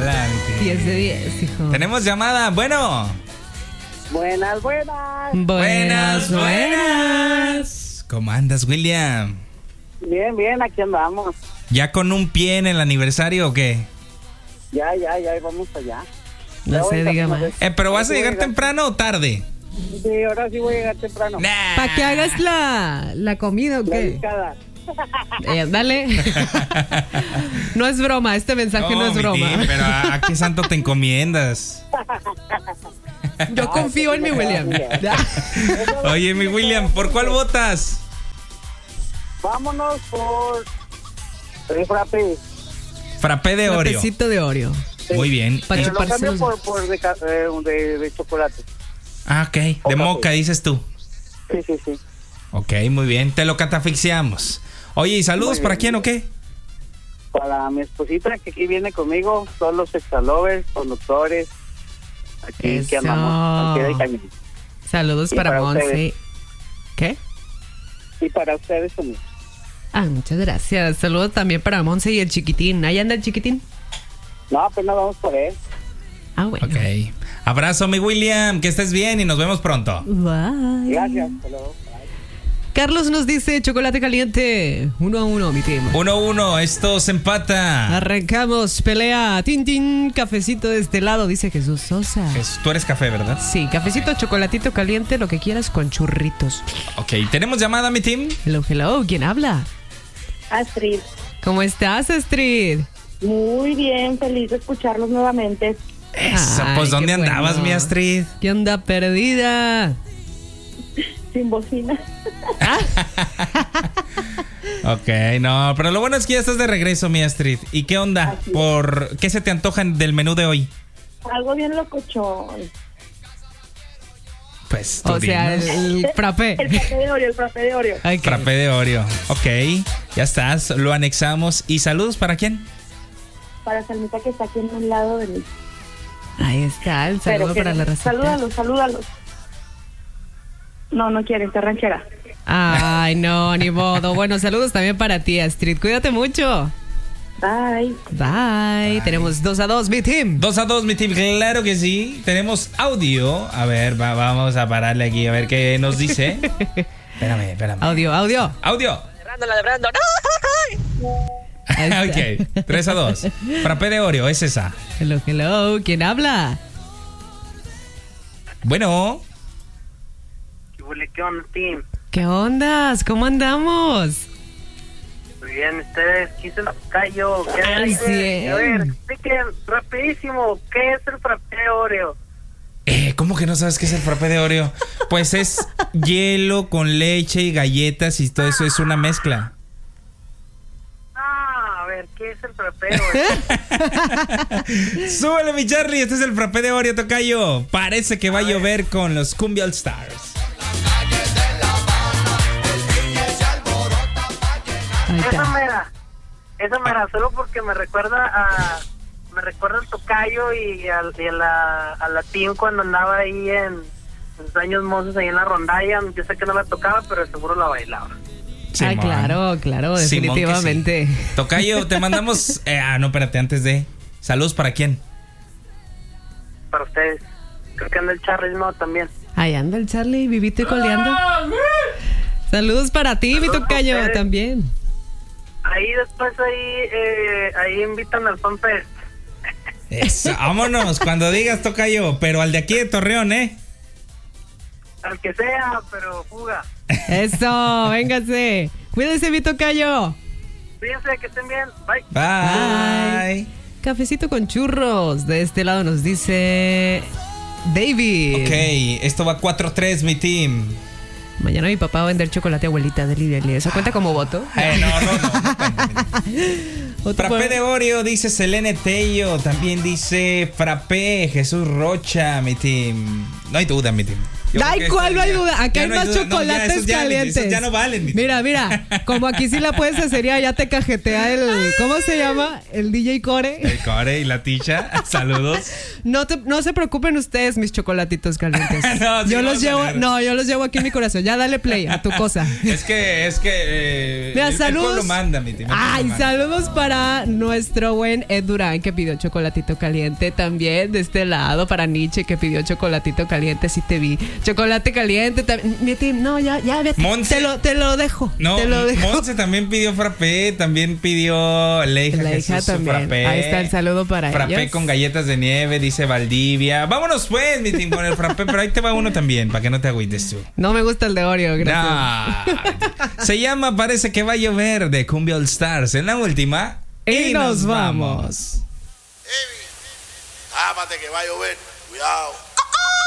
Ala, mi team. 10 de 10, hijo. Tenemos llamada, bueno. Buenas. Buenas. ¿Cómo andas, William? Bien, aquí andamos. ¿Ya con un pie en el aniversario o qué? Ya, vamos allá. No se diga más. ¿Pero vas a llegar temprano o tarde? Sí, ahora sí voy a llegar temprano. Nah. ¿Para que hagas la comida o La qué? picada. Dale. No es broma, este mensaje no es mi broma. team, pero ¿a qué santo te encomiendas? Yo confío en mi William. Oye, mi William, ¿por cuál votas? Vámonos por el frappé. Frappé de Oreo. Frapecito de Oreo. Muy bien. Para Pero lo chuparse cambio los- por de chocolate. Ah, ok. De Ok. moca, dices tú. Sí. Ok, muy bien. Te lo catafixiamos. Oye, ¿y saludos Muy para bien. quién o qué? Para mi esposita que aquí viene conmigo, son los extralovers, conductores. Aquí Eso. que andamos, al pie del cañón. Saludos Y para para Monse. ustedes. ¿Qué? Y para ustedes también. Muchas gracias. Saludos también para Monse y el chiquitín. ¿Ahí anda el chiquitín? No, apenas vamos por él. Bueno. Ok. Abrazo, mi William. Que estés bien y nos vemos pronto. Bye. Gracias. Hasta luego. Carlos nos dice chocolate caliente. 1-1, mi team. 1-1. Esto se empata. Arrancamos, pelea. Tin, cafecito de este lado, dice Jesús Sosa. Tú eres café, ¿verdad? Sí, cafecito, chocolatito caliente, lo que quieras con churritos. Ok. ¿Tenemos llamada, mi team? Hello, ¿quién habla? Astrid, ¿Cómo estás, Astrid? muy bien, feliz de escucharlos nuevamente. Eso, Ay, pues ¿dónde qué andabas, bueno. mi Astrid? ¿Qué onda perdida? Sin bocina. Ok, no, pero lo bueno es que ya estás de regreso, mi Astrid. ¿Y qué onda? Así es. ¿Por qué se te antoja del menú de hoy? Algo bien locochón. Pues tú O sea, dinos. el frappé. El frappé de Oreo. Ok. Frappé de Oreo. Ok, ya estás, lo anexamos. ¿Y saludos para quién? Para Salmita que está aquí en un lado de mí. Ahí está, el saludo para la receta. Salúdalos. No quiere, está ranchera. Ay, no, ni modo. Bueno, saludos también para ti, Astrid. Cuídate mucho. Bye. Bye. Tenemos 2-2, mi team. 2-2, mi team, claro que sí. Tenemos audio. A ver, vamos a pararle aquí a ver qué nos dice. Espérame. Audio. Audio. Labrando. Ahí está. Ok, 3-2. Frappé de Oreo, es esa. Hello. ¿Quién habla? Bueno, ¿Qué onda, team? ¿Qué ondas? ¿Cómo andamos? Muy bien, ustedes, quise el callo. Ay, sí. A ver, expliquen rapidísimo, ¿qué es el frappé de Oreo? ¿cómo que no sabes qué es el frappé de Oreo? Pues es hielo con leche y galletas y todo eso es una mezcla. A ver, ¿qué es el frappé de Oreo? Súbele, mi Charlie, este es el frappé de Oreo, tocayo. Parece que va a llover con los Cumbia All Stars. Ahí Esa está. mera, solo porque me recuerda al tocayo y a la team cuando andaba ahí en los años mozos ahí en la rondalla. Yo sé que no la tocaba, pero seguro la bailaba. Simón. Claro, Simón que definitivamente. sí. Tocayo, te mandamos. No, espérate, antes de. Saludos para quién. Para ustedes. Creo que anda el Charlie no también. Ahí anda el Charlie, vivito y coleando. Saludos para ti, mi tocayo, ustedes. también. Ahí después ahí invitan al FanFest. Eso, vámonos, cuando digas, tocayo. Pero al de aquí de Torreón, ¿eh? Al que sea, pero fuga. Eso, véngase. Cuídense, mi tocayo. Fíjense que estén bien. Bye. Bye. Cafecito con churros. De este lado nos dice David. Ok, esto va 4-3, mi team. Mañana mi papá va a vender chocolate abuelita de Lidl. ¿Eso cuenta como voto? No. Frappé de Oreo, dice Selene Tello. También dice Frappé, Jesús Rocha, mi team. No hay duda, mi team. Ay, ¿cuál no hay duda? Aquí hay más chocolates esos calientes. Esos ya no valen. Mira, como aquí sí la puedes hacer, ya te cajetea el... ¿Cómo se llama? El DJ Core. El Core y la Ticha. Saludos. No se preocupen ustedes, mis chocolatitos calientes. No, sí, yo los llevo aquí en mi corazón. Ya dale play a tu cosa. Es que Mira, el saludos. pueblo manda, mi tío. Ay, saludos para nuestro buen Ed Durán, que pidió chocolatito caliente. También de este lado para Nietzsche, que pidió chocolatito caliente. Sí te vi. Chocolate caliente también. Mi team, no, ya, Monse, te lo dejo. No, te lo dejo. Monse también pidió frappé, también pidió Leija Jesús, también. Frappé. Ahí está el saludo para frappé ellos. con galletas de nieve, dice Valdivia. Vámonos pues, mi team, con el frappé, pero ahí te va uno también, para que no te agüites tú. No me gusta el de Oreo, gracias. No. Se llama Parece que va a llover, de Cumbia All Stars. En la última. Y nos vamos. Tápate que va a llover. Cuidado.